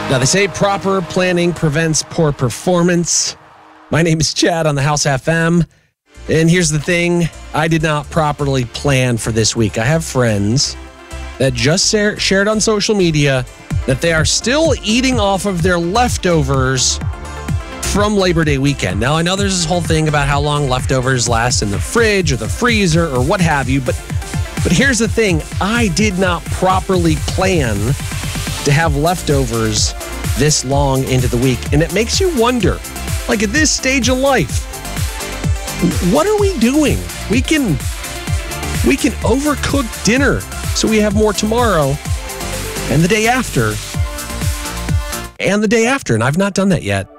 Now, they say proper planning prevents poor performance. My name is Chad on the House FM. And here's the thing. I did not properly plan for this week. I have friends that just shared on social media that they are still eating off of their leftovers from Labor Day weekend. Now, I know there's this whole thing about how long leftovers last in the fridge or the freezer or what have you. But here's the thing. I did not properly plan to have leftovers this long into the week. And it makes you wonder, like at this stage of life, what are we doing? We can overcook dinner so we have more tomorrow and the day after. And I've not done that yet.